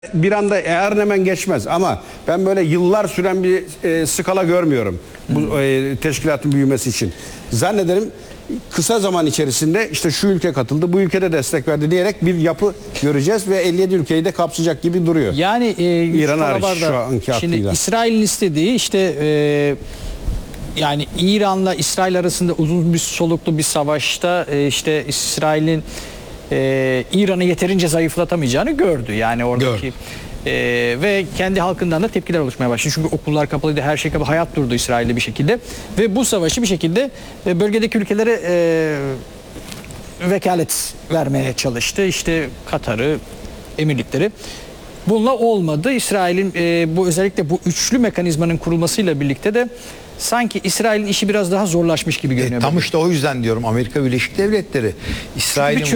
Bir anda hemen geçmez ama ben böyle yıllar süren bir skala görmüyorum bu teşkilatın büyümesi için. Zannederim kısa zaman içerisinde işte şu ülke katıldı, bu ülkede destek verdi diyerek bir yapı göreceğiz ve 57 ülkeyi de kapsayacak gibi duruyor. Yani İran hariç şu anki şimdi aklıyla. İsrail'in istediği işte yani İran'la İsrail arasında uzun bir soluklu bir savaşta işte İsrail'in İran'ı yeterince zayıflatamayacağını gördü. Yani oradaki ve kendi halkından da tepkiler oluşmaya başladı. Çünkü okullar kapalıydı, her şey kapalı, hayat durdu İsrail'de bir şekilde. Ve bu savaşı bir şekilde bölgedeki ülkelere vekalet vermeye çalıştı. İşte Katar'ı, Emirlikleri. Bununla olmadı. İsrail'in bu özellikle bu üçlü mekanizmanın kurulmasıyla birlikte de sanki İsrail'in işi biraz daha zorlaşmış gibi görünüyor. Tam işte o yüzden diyorum Amerika Birleşik Devletleri İsrail'in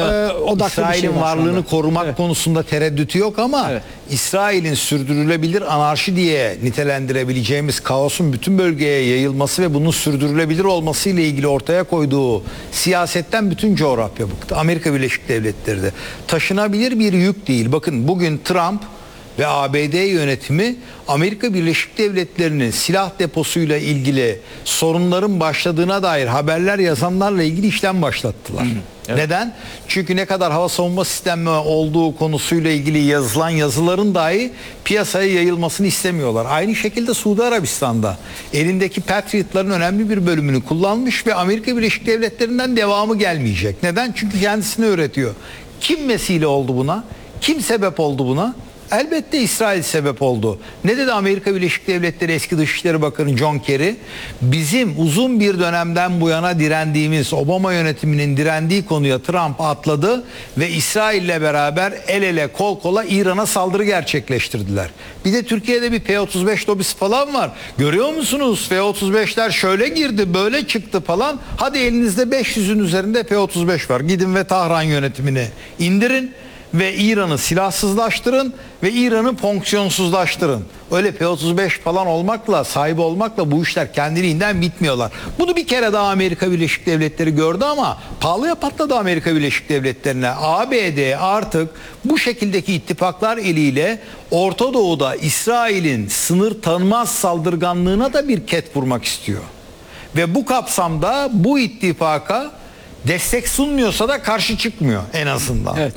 varlığını korumak konusunda tereddütü yok ama İsrail'in sürdürülebilir anarşi diye nitelendirebileceğimiz kaosun bütün bölgeye yayılması ve bunun sürdürülebilir olması ile ilgili ortaya koyduğu siyasetten bütün coğrafya bıktı. Amerika Birleşik Devletleri de taşınabilir bir yük değil. Bakın bugün Trump ve ABD yönetimi Amerika Birleşik Devletleri'nin silah deposuyla ilgili sorunların başladığına dair haberler yazanlarla ilgili işlem başlattılar. Evet. Neden? Çünkü ne kadar hava savunma sistemi olduğu konusuyla ilgili yazılan yazıların dahi piyasaya yayılmasını istemiyorlar. Aynı şekilde Suudi Arabistan'da elindeki Patriot'ların önemli bir bölümünü kullanmış ve Amerika Birleşik Devletleri'nden devamı gelmeyecek. Neden? Çünkü kendisini öğretiyor. Kim vesile oldu buna? Kim sebep oldu buna? Elbette İsrail sebep oldu. Ne dedi Amerika Birleşik Devletleri eski Dışişleri Bakanı John Kerry? Bizim uzun bir dönemden bu yana direndiğimiz, Obama yönetiminin direndiği konuya Trump atladı ve İsrail'le beraber el ele kol kola İran'a saldırı gerçekleştirdiler. Bir de Türkiye'de bir P-35 lobisi falan var. Görüyor musunuz? P-35'ler şöyle girdi, böyle çıktı falan. Hadi elinizde 500'ün üzerinde P-35 var. Gidin ve Tahran yönetimini indirin ve İran'ı silahsızlaştırın ve İran'ı fonksiyonsuzlaştırın. Öyle P-35 falan olmakla, sahibi olmakla bu işler kendiliğinden bitmiyorlar. Bunu bir kere daha Amerika Birleşik Devletleri gördü ama pahalıya patladı Amerika Birleşik Devletleri'ne. ABD artık bu şekildeki ittifaklar eliyle Orta Doğu'da İsrail'in sınır tanımaz saldırganlığına da bir ket vurmak istiyor. Ve bu kapsamda bu ittifaka destek sunmuyorsa da karşı çıkmıyor en azından. Evet.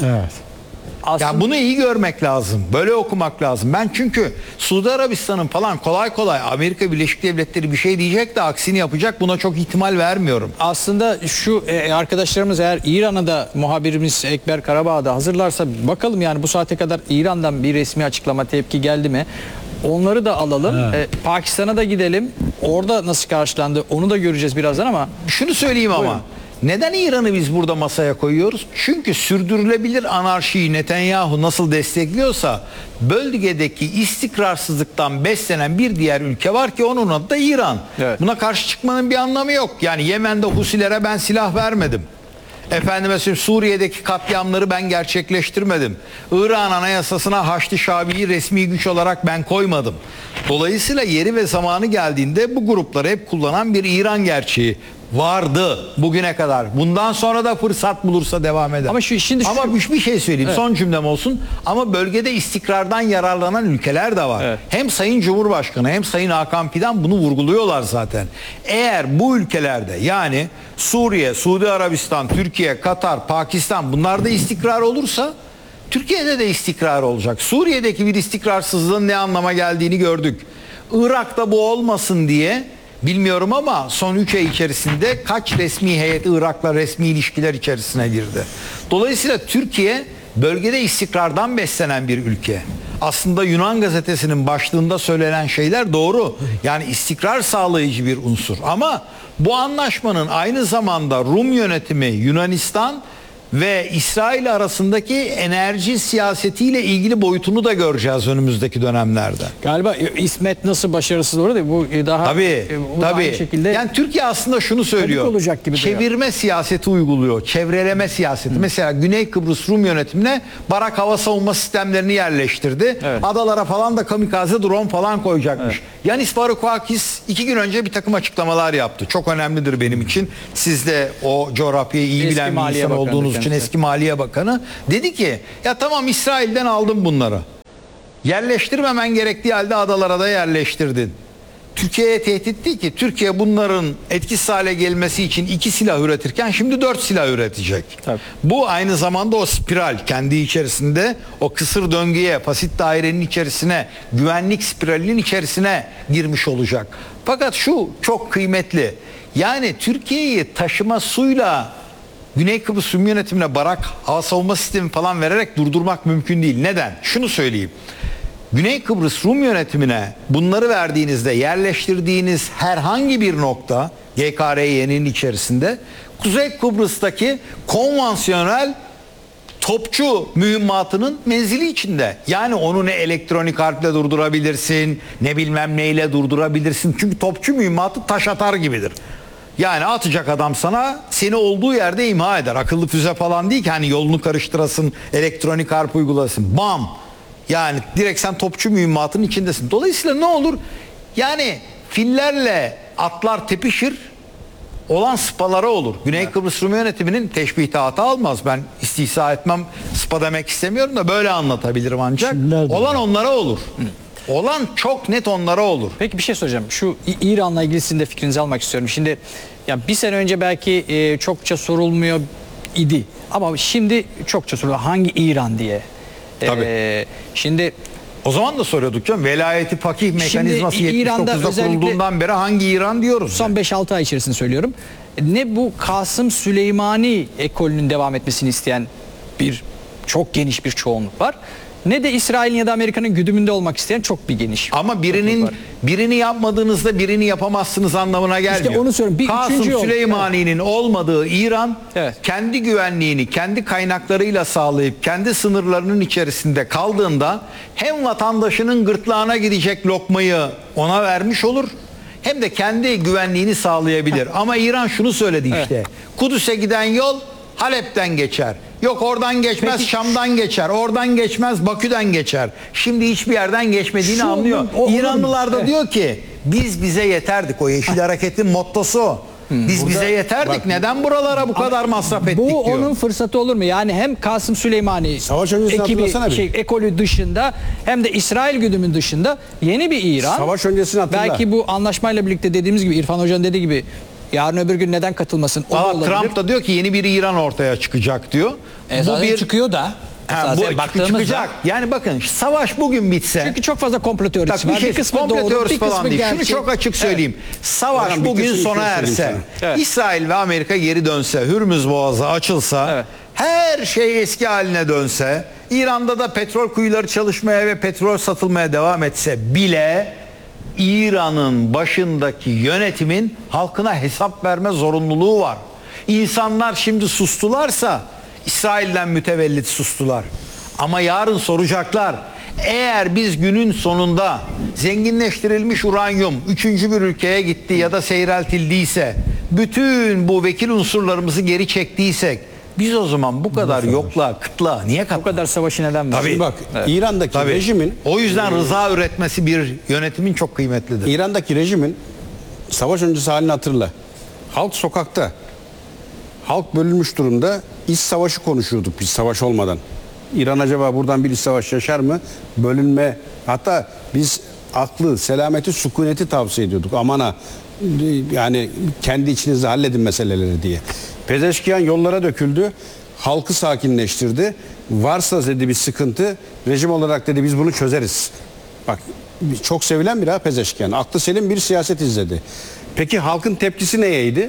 Ya bunu iyi görmek lazım. Böyle okumak lazım. Ben çünkü Suudi Arabistan'ın falan kolay kolay Amerika Birleşik Devletleri bir şey diyecek de aksini yapacak, buna çok ihtimal vermiyorum. Aslında şu arkadaşlarımız eğer İran'a da muhabirimiz Ekber Karabağ'da hazırlarsa bakalım yani bu saate kadar İran'dan bir resmi açıklama, tepki geldi mi? Onları da alalım. Pakistan'a da gidelim. Orada nasıl karşılandı onu da göreceğiz birazdan ama. Şunu söyleyeyim ama. Neden İran'ı biz burada masaya koyuyoruz? Çünkü sürdürülebilir anarşiyi Netanyahu nasıl destekliyorsa bölgedeki istikrarsızlıktan beslenen bir diğer ülke var ki onun adı da İran. Evet. Buna karşı çıkmanın bir anlamı yok. Yani Yemen'de Husilere ben silah vermedim. Efendime söyleyeyim Suriye'deki katliamları ben gerçekleştirmedim. İran Anayasası'na Haçlı Şabi'yi resmi güç olarak ben koymadım. Dolayısıyla yeri ve zamanı geldiğinde bu grupları hep kullanan bir İran gerçeği vardı bugüne kadar. Bundan sonra da fırsat bulursa devam eder. Ama bir şey söyleyeyim. Evet. Son cümlem olsun. Ama bölgede istikrardan yararlanan ülkeler de var. Evet. Hem Sayın Cumhurbaşkanı hem Sayın Hakan Fidan bunu vurguluyorlar zaten. Eğer bu ülkelerde yani Suriye, Suudi Arabistan, Türkiye, Katar, Pakistan bunlarda istikrar olursa Türkiye'de de istikrar olacak. Suriye'deki bir istikrarsızlığın ne anlama geldiğini gördük. Irak'ta bu olmasın diye bilmiyorum ama son 3 ay içerisinde kaç resmi heyet Irak'la resmi ilişkiler içerisine girdi. Dolayısıyla Türkiye bölgede istikrardan beslenen bir ülke. Aslında Yunan gazetesinin başlığında söylenen şeyler doğru. Yani istikrar sağlayıcı bir unsur. Ama bu anlaşmanın aynı zamanda Rum yönetimi, Yunanistan ve İsrail arasındaki enerji siyasetiyle ilgili boyutunu da göreceğiz önümüzdeki dönemlerde. Galiba İsmet nasıl başarısız orada da bu daha tabii. Şekilde yani Türkiye aslında şunu söylüyor. Olacak gibi çevirme siyaseti uyguluyor. Çevreleme siyaseti. Mesela Güney Kıbrıs Rum yönetimine barak hava savunma sistemlerini yerleştirdi. Evet. Adalara falan da kamikaze drone falan koyacakmış. Evet. Yanis Varoufakis 2 gün önce bir takım açıklamalar yaptı. Çok önemlidir benim için. Siz de o coğrafyayı iyi bilen bir insan olduğunuz için eski Maliye Bakanı dedi ki ya tamam İsrail'den aldım bunları. Yerleştirmemen gerektiği halde adalara da yerleştirdin. Türkiye'ye tehdit değil ki. Türkiye bunların etkisiz hale gelmesi için 2 silah üretirken şimdi 4 silah üretecek. Tabii. Bu aynı zamanda o spiral kendi içerisinde o kısır döngüye, fasit dairenin içerisine, güvenlik spiralinin içerisine girmiş olacak. Fakat şu çok kıymetli. Yani Türkiye'yi taşıma suyla Güney Kıbrıs Rum yönetimine barak, hava savunma sistemi falan vererek durdurmak mümkün değil. Neden? Şunu söyleyeyim. Güney Kıbrıs Rum yönetimine bunları verdiğinizde yerleştirdiğiniz herhangi bir nokta GKRY'nin içerisinde Kuzey Kıbrıs'taki konvansiyonel topçu mühimmatının menzili içinde. Yani onu ne elektronik harple durdurabilirsin, ne bilmem neyle durdurabilirsin. Çünkü topçu mühimmatı taş atar gibidir. Yani atacak adam sana, seni olduğu yerde imha eder. Akıllı füze falan değil ki hani yolunu karıştırasın, elektronik harp uygulasın. Bam! Yani direkt sen topçu mühimmatının içindesin. Dolayısıyla ne olur? Yani fillerle atlar tepişir, olan spalara olur. Güney Kıbrıs Rum yönetiminin teşbihte hata almaz. Ben istihza etmem, spa demek istemiyorum da böyle anlatabilirim ancak. Olan onlara olur. Olan çok net onlara olur. Peki bir şey soracağım. Şu İran'la ilgili sizin de fikrinizi almak istiyorum. Şimdi ya bir sene önce belki çokça sorulmuyor idi. Ama şimdi çokça soruluyor. Hangi İran diye. Tabii. Şimdi O zaman da soruyorduk canım. Velayeti fakih mekanizması İran'da 79'da özellikle kurulduğundan beri hangi İran diyoruz? son 5-6 ay içerisinde söylüyorum. Ne bu Kasım Süleymani ekolünün devam etmesini isteyen çok geniş bir çoğunluk var. Ne de İsrail'in ya da Amerika'nın güdümünde olmak isteyen çok bir geniş. Ama birini yapmadığınızda birini yapamazsınız anlamına gelmiyor. İşte onu söylüyorum. Kasım Süleymani'nin olmadığı İran Evet. kendi güvenliğini kendi kaynaklarıyla sağlayıp kendi sınırlarının içerisinde kaldığında hem vatandaşının gırtlağına gidecek lokmayı ona vermiş olur hem de kendi güvenliğini sağlayabilir. Ama İran şunu söyledi işte. Evet. Kudüs'e giden yol Halep'ten geçer. Yok oradan geçmez, Peki, Şam'dan geçer. Oradan geçmez, Bakü'den geçer. Şimdi hiçbir yerden geçmediğini anlıyor. İranlılar da diyor ki biz bize yeterdik. O Yeşil Hareket'in mottosu o. Biz bize yeterdik. Neden buralara bu kadar masraf ettik Bu diyor. onun fırsatı olur mu? Yani hem Kasım Süleymani Savaş öncesini hatırlasana bir. ekolü dışında hem de İsrail güdümün dışında yeni bir İran. Savaş öncesini hatırla. Belki bu anlaşmayla birlikte dediğimiz gibi İrfan Hoca'nın dediği gibi yarın öbür gün neden katılmasın? O da olabilir. Trump da diyor ki yeni bir İran ortaya çıkacak diyor. Zaten çıkıyor da. Bu baktığımızda çıkacak. Yani bakın savaş bugün bitse. Çünkü çok fazla komplo teorisi var. Bir kısmı komplo doğru, teorisi bir kısmı falan değil. gerçek. Şunu çok açık söyleyeyim. Savaş Hocam, bugün bitirsin, sona bir şey söyleyeyim erse, sana. Evet. İsrail ve Amerika geri dönse, Hürmüz Boğazı açılsa, Evet. her şey eski haline dönse, İran'da da petrol kuyuları çalışmaya ve petrol satılmaya devam etse bile İran'ın başındaki yönetimin halkına hesap verme zorunluluğu var. İnsanlar şimdi sustularsa İsrail'den mütevellit sustular. Ama yarın soracaklar. Eğer biz günün sonunda zenginleştirilmiş uranyum 3. bir ülkeye gitti ya da seyreltildiyse, bütün bu vekil unsurlarımızı geri çektiysek, biz o zaman bu kadar yokluğa, kıtlığa niye Bu kattık? kadar savaşı neden var? Şimdi bak İran'daki Tabii. rejimin O yüzden rıza üretmesi bir yönetimin çok kıymetlidir. İran'daki rejimin savaş öncesi halini hatırla. Halk sokakta. Halk bölünmüş durumda. İç savaşı konuşuyorduk biz savaş olmadan. İran acaba buradan bir iç savaş yaşar mı? Bölünme. Hatta biz aklı, selameti, sükuneti tavsiye ediyorduk. Aman ha yani kendi içinizde halledin meseleleri diye. Pezeşkiyan yollara döküldü. Halkı sakinleştirdi. Varsa dedi bir sıkıntı, rejim olarak dedi biz bunu çözeriz. Bak çok sevilen bir Pezeşkiyan. Aklı selim bir siyaset izledi. Peki halkın tepkisi neyeydi?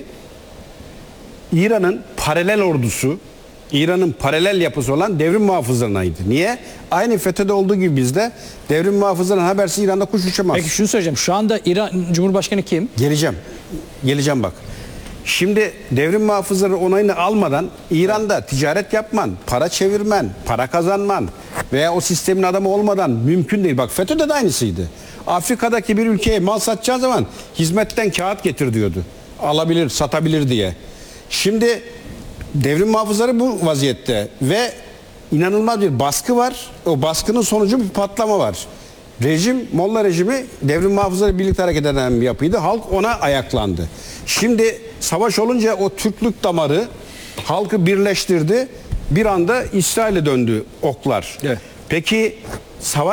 İran'ın paralel ordusu, İran'ın paralel yapısı olan devrim muhafızlarınaydı. Niye? Aynı FETÖ'de olduğu gibi bizde devrim muhafızlarının habersiz İran'da kuş uçamaz. Peki şunu söyleyeceğim. Şu anda İran Cumhurbaşkanı kim? Geleceğim bak. Şimdi devrim muhafızları onayını almadan İran'da ticaret yapman, para çevirmen, para kazanman veya o sistemin adamı olmadan mümkün değil. Bak FETÖ'de de aynısıydı. Afrika'daki bir ülkeye mal satacağı zaman hizmetten kağıt getir diyordu. Alabilir, satabilir diye. Şimdi devrim muhafızları bu vaziyette ve inanılmaz bir baskı var. O baskının sonucu bir patlama var. Rejim, Molla rejimi devrim muhafızları birlikte hareket eden bir yapıydı. Halk ona ayaklandı. Şimdi savaş olunca o Türklük damarı halkı birleştirdi. Bir anda İsrail'e döndü oklar. Evet. Peki savaş